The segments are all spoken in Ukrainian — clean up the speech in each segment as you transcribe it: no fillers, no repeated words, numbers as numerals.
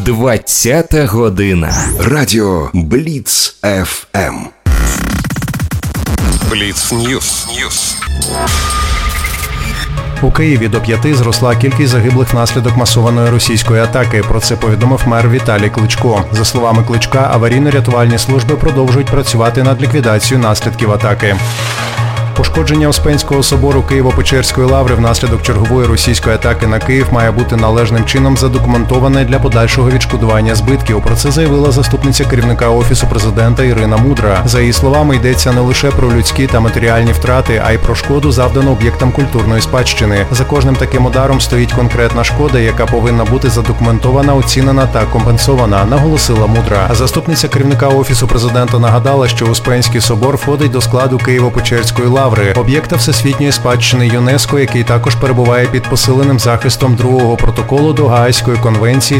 20-та година. Радіо Бліц ФМ. Бліц Ньюс. У Києві до 5 зросла кількість загиблих внаслідок масованої російської атаки. Про це повідомив мер Віталій Кличко. За словами Кличка, аварійно-рятувальні служби продовжують працювати над ліквідацією наслідків атаки. Пошкодження Успенського собору Києво-Печерської лаври внаслідок чергової російської атаки на Київ має бути належним чином задокументоване для подальшого відшкодування збитків. Про це заявила заступниця керівника Офісу президента Ірина Мудра. За її словами, йдеться не лише про людські та матеріальні втрати, а й про шкоду, завдану об'єктам культурної спадщини. За кожним таким ударом стоїть конкретна шкода, яка повинна бути задокументована, оцінена та компенсована, наголосила Мудра. А заступниця керівника Офісу президента нагадала, що Успенський собор входить до складу Києво-Печерської лаври, об'єкта всесвітньої спадщини ЮНЕСКО, який також перебуває під посиленим захистом другого протоколу до Гаазької конвенції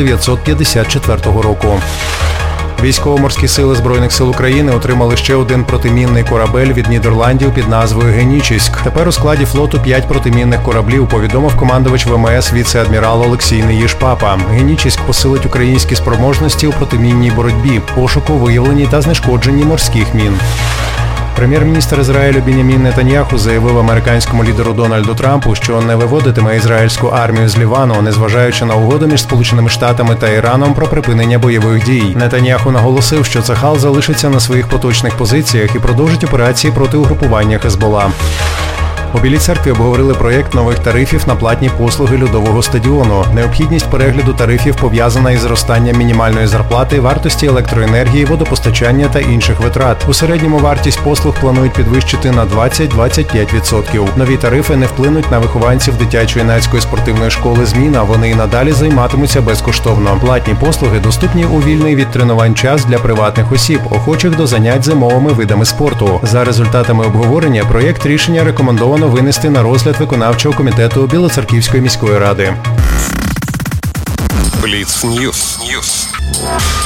1954 року. Військово-морські сили Збройних сил України отримали ще один протимінний корабель від Нідерландів під назвою «Генічіськ». Тепер у складі флоту 5 протимінних кораблів, повідомив командувач ВМС віце-адмірал Олексій Неїж-Папа. «Генічіськ» посилить українські спроможності у протимінній боротьбі, пошуку, виявленні та знешкодженні морських мін. Прем'єр-міністр Ізраїлю Біньямін Нетаньяху заявив американському лідеру Дональду Трампу, що не виводитиме ізраїльську армію з Лівану, незважаючи на угоду між Сполученими Штатами та Іраном про припинення бойових дій. Нетаньяху наголосив, що Цахал залишиться на своїх поточних позиціях і продовжить операції проти угрупування Хезбола. У Білій Церкві обговорили проєкт нових тарифів на платні послуги льодового стадіону. Необхідність перегляду тарифів пов'язана із зростанням мінімальної зарплати, вартості електроенергії, водопостачання та інших витрат. У середньому вартість послуг планують підвищити на 20-25%. Нові тарифи не вплинуть на вихованців дитячо-юнацької спортивної школи «Зміна». Вони і надалі займатимуться безкоштовно. Платні послуги доступні у вільний від тренувань час для приватних осіб, охочих до занять зимовими видами спорту. За результатами обговорення, проєкт рішення рекомендовано винести на розгляд виконавчого комітету Білоцерківської міської ради. Бліц Ньюс.